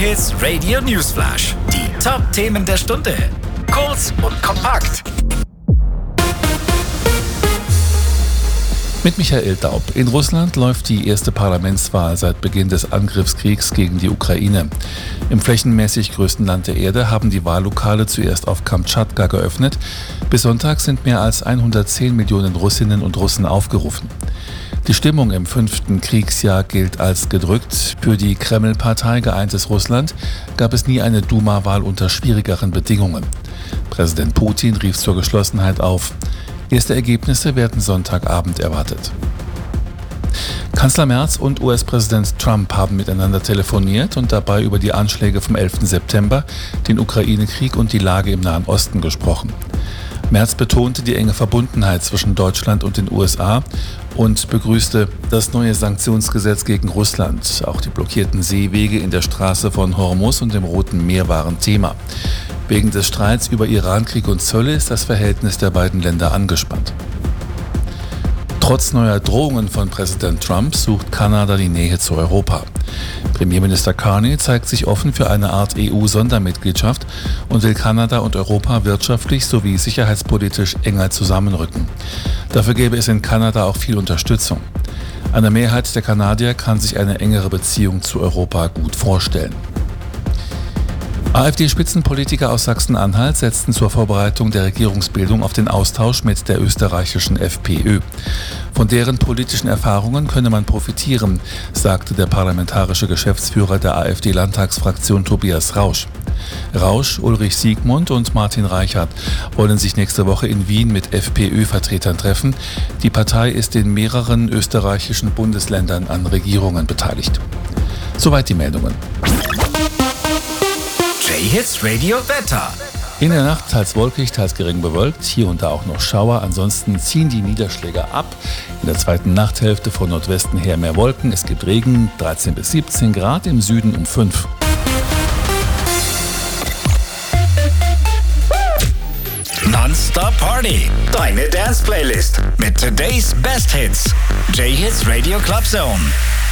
J-Hits Radio Newsflash. Die Top-Themen der Stunde. Kurz und kompakt. Mit Michael Daub. In Russland läuft die erste Parlamentswahl seit Beginn des Angriffskriegs gegen die Ukraine. Im flächenmäßig größten Land der Erde haben die Wahllokale zuerst auf Kamtschatka geöffnet. Bis Sonntag sind mehr als 110 Millionen Russinnen und Russen aufgerufen. Die Stimmung im 5. Kriegsjahr gilt als gedrückt. Für die Kreml-Partei Geeintes Russland gab es nie eine Duma-Wahl unter schwierigeren Bedingungen. Präsident Putin rief zur Geschlossenheit auf. Erste Ergebnisse werden Sonntagabend erwartet. Kanzler Merz und US-Präsident Trump haben miteinander telefoniert und dabei über die Anschläge vom 11. September, den Ukraine-Krieg und die Lage im Nahen Osten gesprochen. Merz betonte die enge Verbundenheit zwischen Deutschland und den USA und begrüßte das neue Sanktionsgesetz gegen Russland. Auch die blockierten Seewege in der Straße von Hormuz und dem Roten Meer waren Thema. Wegen des Streits über Irankrieg und Zölle ist das Verhältnis der beiden Länder angespannt. Trotz neuer Drohungen von Präsident Trump sucht Kanada die Nähe zu Europa. Premierminister Carney zeigt sich offen für eine Art EU-Sondermitgliedschaft und will Kanada und Europa wirtschaftlich sowie sicherheitspolitisch enger zusammenrücken. Dafür gäbe es in Kanada auch viel Unterstützung. Eine Mehrheit der Kanadier kann sich eine engere Beziehung zu Europa gut vorstellen. AfD-Spitzenpolitiker aus Sachsen-Anhalt setzten zur Vorbereitung der Regierungsbildung auf den Austausch mit der österreichischen FPÖ. Von deren politischen Erfahrungen könne man profitieren, sagte der parlamentarische Geschäftsführer der AfD-Landtagsfraktion Tobias Rausch. Rausch, Ulrich Siegmund und Martin Reichert wollen sich nächste Woche in Wien mit FPÖ-Vertretern treffen. Die Partei ist in mehreren österreichischen Bundesländern an Regierungen beteiligt. Soweit die Meldungen. J-Hits Radio Wetter. In der Nacht teils wolkig, teils gering bewölkt, hier und da auch noch Schauer. Ansonsten ziehen die Niederschläge ab. In der zweiten Nachthälfte von Nordwesten her mehr Wolken. Es gibt Regen, 13 bis 17 Grad, im Süden um 5. Non-Stop Party. Deine Dance-Playlist mit today's Best Hits. J-Hits Radio Club Zone.